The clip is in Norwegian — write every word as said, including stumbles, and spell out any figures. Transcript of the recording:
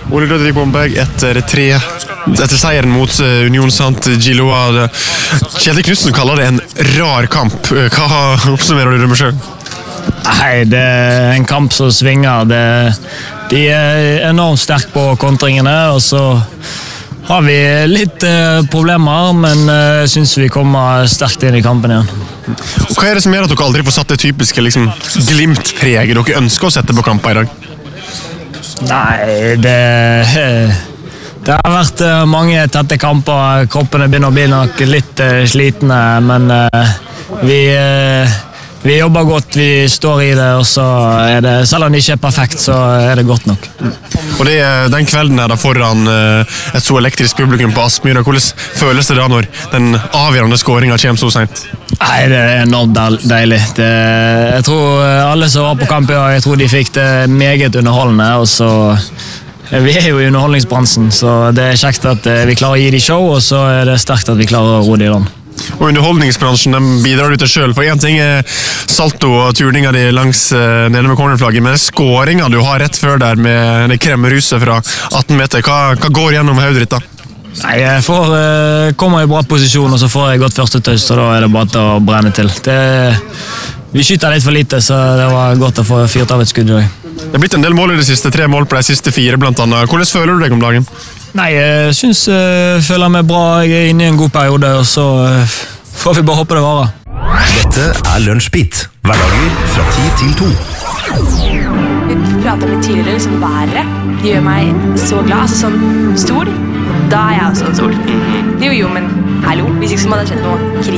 Ole Ludvig Bomberg etter tre etter seieren mot Union Saint-Gilloise. Kjetil Knudsen kaller det en rar kamp. Hva oppsummerer du det med selv? Nei, det er en kamp som svinger. Det, de er enormt sterke på kontringene, og så har vi litt eh, problemer, men jeg eh, synes vi kommer sterkt inn i kampen igjen. Og hva er det som gjør at dere aldri får satt det typiske liksom, glimt-preget dere ønsker å sette på kamper i dag? Nei, det, det har vært mange tette kamper. Kroppene begynner å bli nok litt slitne, men vi, vi jobber godt, vi står i det, og så er det, selv om det ikke er perfekt, så er det godt nok. Og det, den kvelden er da foran et så elektrisk publikum på Aspmyra. Hvordan føles det da når den avgjørende skåringen kommer så sent? Nei, det er enormt deilig. Det, jeg tror alle som var på kamp i dag, jeg tror de fikk det meget underholdende, og så vi er jo i underholdningsbransjen, så det er kjekt at vi klarer å gi de show, og så er det sterkt at vi klarer å ro de i land. Og underholdningsbransjen den bidrar du til selv, for en ting er salto og turninga di langs nede med cornerflagget, men skåringa du har rett før der med det kremmeruset fra atten meter, hva, hva går gjennom hodet ditt da? Nei, jeg får, uh, kommer i bra posisjon, og så får jeg godt første tøys, og da er det bare til å brenne til. Det, vi skyter litt for lite, så det var godt å få fyrt av et skudd i dag. Det er blitt en del mål i det siste, tre mål på de siste fire blant annet. Hvordan føler du deg om dagen? Nei, jeg synes jeg uh, føler meg bra, jeg er inne i en god periode, og så uh, får vi bare håpe det varer. Dette er Lunsjbit, hverdager fra ti til to. Vi pratet litt tidligere, liksom været, det gjør meg så glad, altså sånn stol. Da er jeg også en sol. Jo, jo, men hallo, hvis ikke så må det ha skjedd noe krig.